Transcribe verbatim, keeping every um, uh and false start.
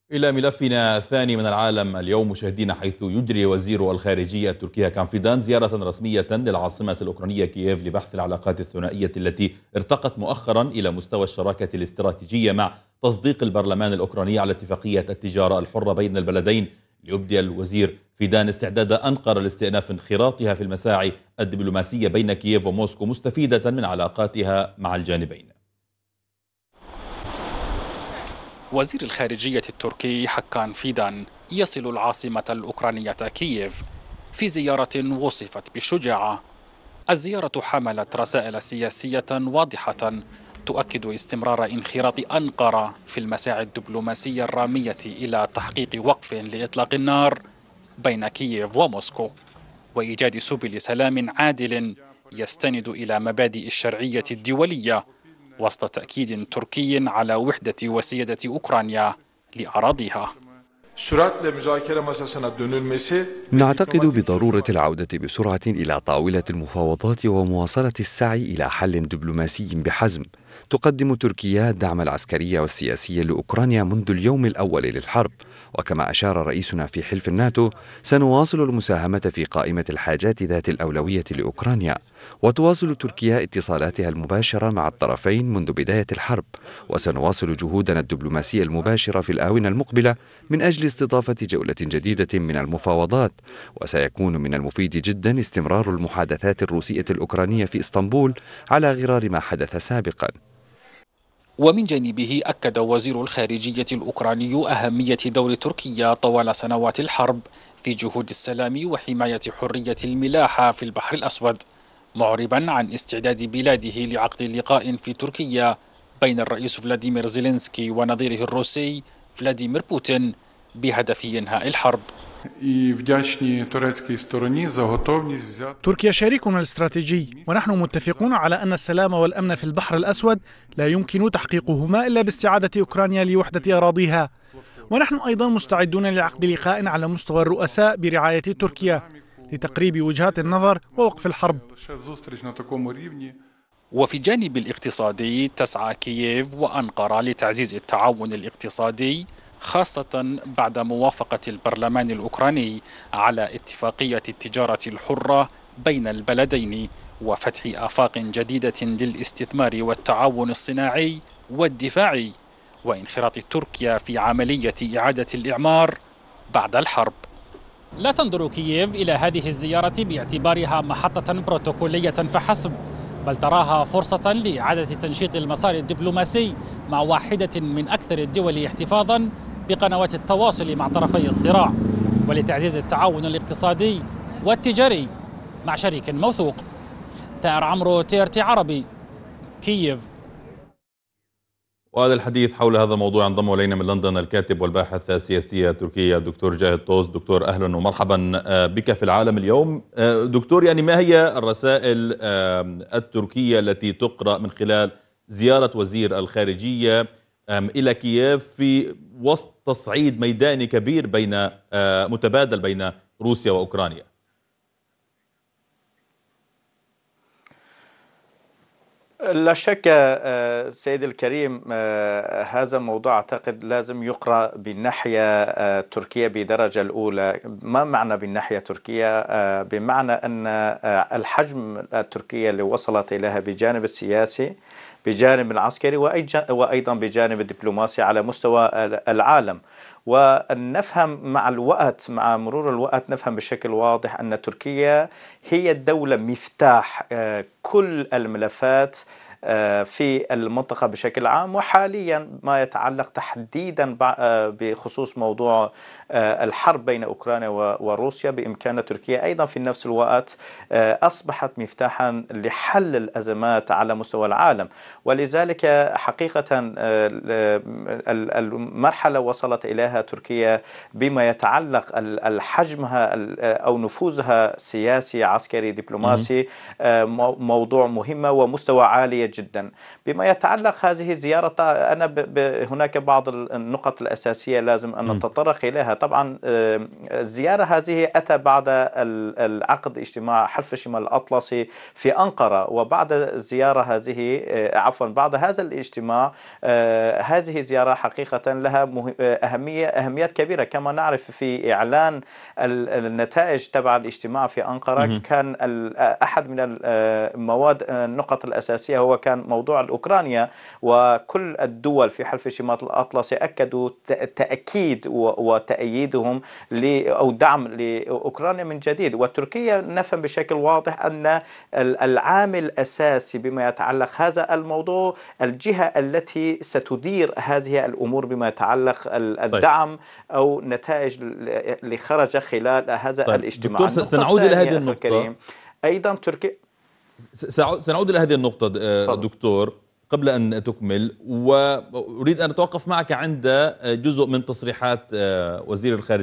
إلى ملفنا الثاني من العالم اليوم مشاهدينا، حيث يجري وزير الخارجية التركية كان فيدان زيارة رسمية للعاصمة الأوكرانية كييف لبحث العلاقات الثنائية التي ارتقت مؤخرا إلى مستوى الشراكة الاستراتيجية، مع تصديق البرلمان الأوكراني على اتفاقية التجارة الحرة بين البلدين. ليبدي الوزير فيدان استعداد أنقرة لاستئناف انخراطها في المساعي الدبلوماسية بين كييف وموسكو، مستفيدة من علاقاتها مع الجانبين. وزير الخارجية التركي حكان فيدان يصل العاصمة الأوكرانية كييف في زيارة وصفت بالشجاعة. الزيارة حملت رسائل سياسية واضحة تؤكد استمرار انخراط أنقرة في المساعي الدبلوماسية الرامية إلى تحقيق وقف لإطلاق النار بين كييف وموسكو، وإيجاد سبل سلام عادل يستند إلى مبادئ الشرعية الدولية، وسط تأكيد تركي على وحدة وسيادة أوكرانيا لأراضيها. نعتقد بضرورة العودة بسرعة إلى طاولة المفاوضات ومواصلة السعي إلى حل دبلوماسي بحزم. تقدم تركيا الدعم العسكري والسياسي لأوكرانيا منذ اليوم الأول للحرب، وكما أشار رئيسنا في حلف الناتو سنواصل المساهمة في قائمة الحاجات ذات الأولوية لأوكرانيا. وتواصل تركيا اتصالاتها المباشرة مع الطرفين منذ بداية الحرب، وسنواصل جهودنا الدبلوماسية المباشرة في الآونة المقبلة من أجل استضافة جولة جديدة من المفاوضات. وسيكون من المفيد جدا استمرار المحادثات الروسية الأوكرانية في إسطنبول على غرار ما حدث سابقا. ومن جانبه أكد وزير الخارجية الأوكراني أهمية دور تركيا طوال سنوات الحرب في جهود السلام وحماية حرية الملاحة في البحر الأسود، معربا عن استعداد بلاده لعقد لقاء في تركيا بين الرئيس فلاديمير زيلينسكي ونظيره الروسي فلاديمير بوتين بهدف إنهاء الحرب. تركيا شريكنا الاستراتيجي، ونحن متفقون على أن السلام والأمن في البحر الأسود لا يمكن تحقيقهما إلا باستعادة أوكرانيا لوحدة أراضيها. ونحن أيضا مستعدون لعقد لقاء على مستوى الرؤساء برعاية تركيا لتقريب وجهات النظر ووقف الحرب. وفي الجانب الاقتصادي تسعى كييف وأنقرة لتعزيز التعاون الاقتصادي، خاصة بعد موافقة البرلمان الأوكراني على اتفاقية التجارة الحرة بين البلدين وفتح آفاق جديدة للاستثمار والتعاون الصناعي والدفاعي، وانخراط تركيا في عملية إعادة الإعمار بعد الحرب. لا تنظر كييف إلى هذه الزيارة باعتبارها محطة بروتوكولية فحسب، بل تراها فرصة لإعادة تنشيط المسار الدبلوماسي مع واحدة من أكثر الدول احتفاظا بقنوات التواصل مع طرفي الصراع، ولتعزيز التعاون الاقتصادي والتجاري مع شريك موثوق. ثائر عمرو، تي ار تي عربي، كييف. وهذا الحديث حول هذا الموضوع ينضم إلينا من لندن الكاتب والباحث السياسي التركي الدكتور جاهد طوز. دكتور، أهلا ومرحبا بك في العالم اليوم. دكتور، يعني ما هي الرسائل التركية التي تقرأ من خلال زيارة وزير الخارجية إلى كييف في وسط تصعيد ميداني كبير بين متبادل بين روسيا وأوكرانيا؟ لا شك سيد الكريم، هذا الموضوع أعتقد لازم يقرأ بالناحية التركية بدرجة الأولى. ما معنى بالناحية التركية؟ بمعنى أن الحجم التركية اللي وصلت إليها بجانب السياسي، بجانب العسكري، وأيضا بجانب الدبلوماسي على مستوى العالم. ونفهم مع الوقت، مع مرور الوقت، نفهم بشكل واضح أن تركيا هي الدولة مفتاح كل الملفات في المنطقة بشكل عام، وحاليا ما يتعلق تحديدا بخصوص موضوع الحرب بين أوكرانيا وروسيا، بإمكان تركيا أيضا في نفس الوقت أصبحت مفتاحا لحل الأزمات على مستوى العالم. ولذلك حقيقة المرحلة وصلت إليها تركيا بما يتعلق الحجمها أو نفوذها سياسي عسكري دبلوماسي موضوع مهمة ومستوى عالية جدا. بما يتعلق هذه الزيارة، أنا ب ب هناك بعض النقط الأساسية لازم أن نتطرق إليها. طبعا الزيارة هذه أتى بعد العقد اجتماع حلف شمال الأطلسي في أنقرة، وبعد الزيارة هذه عفوا بعد هذا الاجتماع هذه زيارة حقيقة لها أهمية أهميات كبيرة. كما نعرف في إعلان النتائج تبع الاجتماع في أنقرة كان أحد من المواد النقط الأساسية هو كان موضوع أوكرانيا، وكل الدول في حلف شمال الأطلسي أكدوا تأكيد وتأييدهم أو دعم لأوكرانيا من جديد. وتركيا نفهم بشكل واضح أن العامل الأساسي بما يتعلق هذا الموضوع الجهة التي ستدير هذه الأمور بما يتعلق الدعم أو نتائج اللي خرج خلال هذا طيب. الاجتماع. دكتور سنعود إلى هذه النقطة أيضا تركيا سنعود إلى هذه النقطة دكتور قبل أن تكمل، وأريد أن أتوقف معك عند جزء من تصريحات وزير الخارجية